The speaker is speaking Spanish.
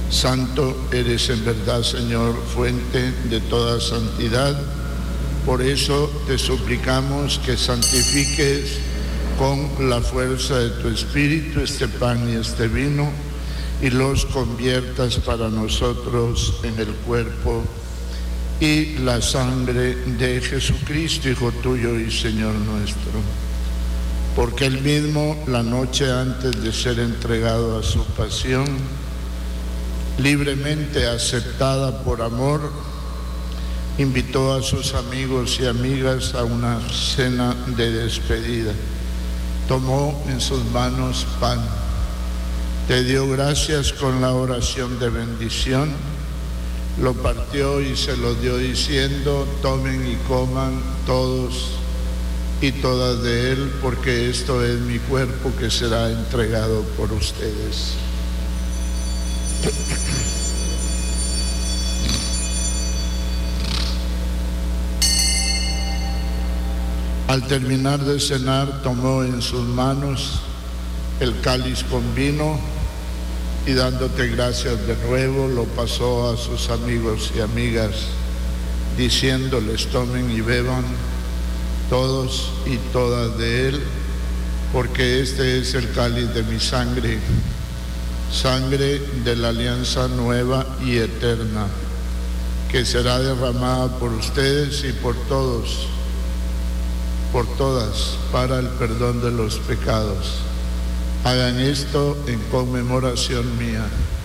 Santo eres en verdad, Señor, fuente de toda santidad. Por eso te suplicamos que santifiques con la fuerza de tu Espíritu este pan y este vino, y los conviertas para nosotros en el cuerpo y la sangre de Jesucristo, Hijo tuyo y Señor nuestro. Porque él mismo, la noche antes de ser entregado a su pasión, libremente aceptada por amor, invitó a sus amigos y amigas a una cena de despedida. Tomó en sus manos pan, te dio gracias con la oración de bendición, lo partió y se lo dio diciendo: tomen y coman todos y todas de él, porque esto es mi cuerpo que será entregado por ustedes. Al terminar de cenar, tomó en sus manos el cáliz con vino y, dándote gracias de nuevo, lo pasó a sus amigos y amigas, diciéndoles: tomen y beban todos y todas de él, porque este es el cáliz de mi sangre, sangre de la alianza nueva y eterna, que será derramada por ustedes y por todos, por todas, para el perdón de los pecados. Hagan esto en conmemoración mía.